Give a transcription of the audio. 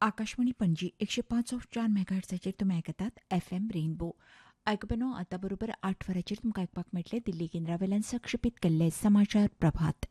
आकाशवाणी पणजी 105.4 मेगाहर्ट्झाचेर तुमी आयकतात FM rainbow. आयकूपनो आतां बरोबर 8 वरांचेर तुमकां आयकपाक मेळटले दिल्ली केंद्रा वेल्यान सक्षेपीत केल्ले समाचार प्रभात.